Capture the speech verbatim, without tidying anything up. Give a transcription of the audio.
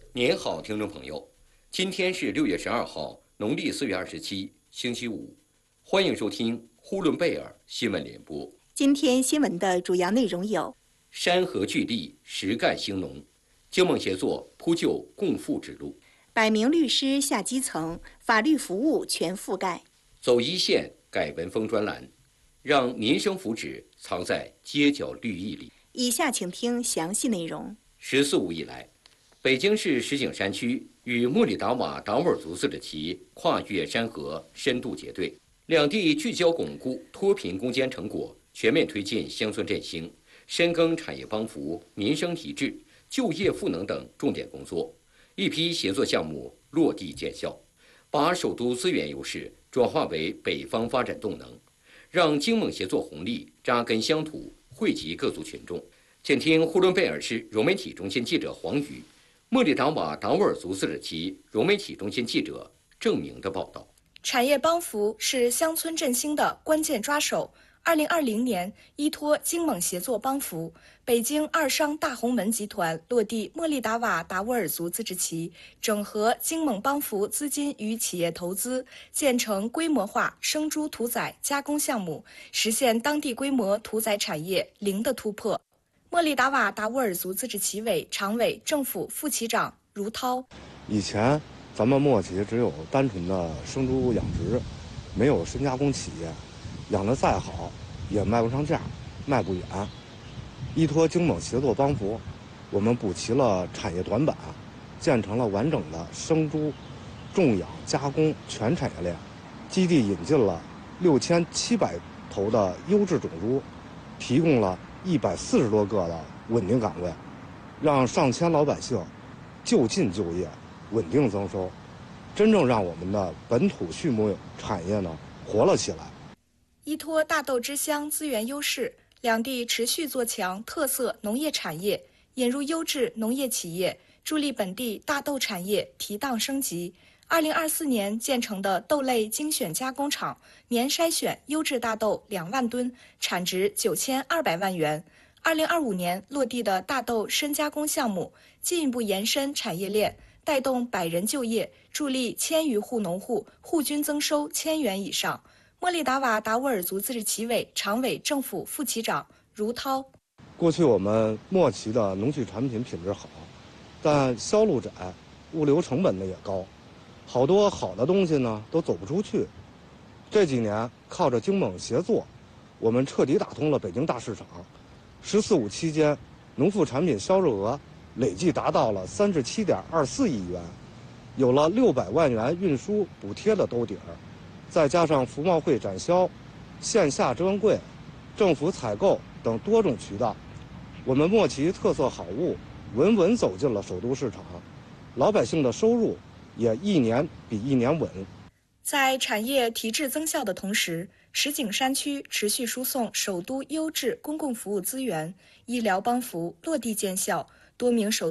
您好，听众朋友，今天是六月十二号，农历四月二十七，星期五，欢迎收听呼伦贝尔新闻联播。 今天新闻的主要内容有： 山河聚力，实干兴农，经盟协作铺就共富之路； 百名律师下基层，法律服务全覆盖； 走一线，改文风专栏，让民生福祉藏在街角绿意里。 以下请听详细内容。 十四五以来，北京市石景山区与莫里达瓦达斡尔族自治旗跨越山河，深度结对，两地聚焦巩固脱贫攻坚成果，全面推进乡村振兴，深耕产业帮扶、民生提质、就业赋能等重点工作，一批协作项目落地见效，把首都资源优势转化为北方发展动能，让经盟协作红利扎根乡土，惠及各族群众。请听呼伦贝尔市融媒体中心记者黄宇、莫里达瓦达斡尔族自治旗融媒体中心记者郑明的报道。 产业帮扶是乡村振兴的关键抓手。二零二零年，依托经盟协作帮扶，北京二商大红门集团落地莫里达瓦达斡尔族自治旗，整合经盟帮扶资金与企业投资，建成规模化生猪屠宰加工项目，实现当地规模屠宰产业零的突破。莫里达瓦达斡尔族自治旗委常委政府副旗长如涛： 以前咱们莫旗只有单纯的生猪养殖，没有深加工企业，养得再好也卖不上价，卖不远。依托经盟协作帮扶，我们补齐了产业短板，建成了完整的生猪种养加工全产业链，基地引进了六千七百头的优质种猪，提供了一百四十多个的稳定岗位，让上千老百姓就近就业，稳定增收，真正让我们的本土畜牧产业呢活了起来。 依托大豆之乡资源优势，两地持续做强特色农业产业，引入优质农业企业，助力本地大豆产业提档升级。二零二四年建成的豆类精选加工厂，年筛选优质大豆两万吨，产值九千二百万元。二零二五年落地的大豆深加工项目，进一步延伸产业链，带动百人就业，助力千余户农户户均增收千元以上。莫里达瓦达斡尔族自治旗委常委政府副旗长如涛： 过去我们莫旗的农畜产品品质好，但销路窄，物流成本呢也高，好多好的东西呢都走不出去。这几年靠着经盟协作，我们彻底打通了北京大市场。十四五期间，农副产品销售额累计达到了三十七点二四亿元，有了六百万元运输补贴的兜底儿，再加上服贸会展销、线下专柜、政府采购等多种渠道，我们莫旗特色好物稳稳走进了首都市场，老百姓的收入也一年比一年稳。 在产业提质增效的同时，石景山区持续输送首都优质公共服务资源，医疗帮扶落地见效，多名首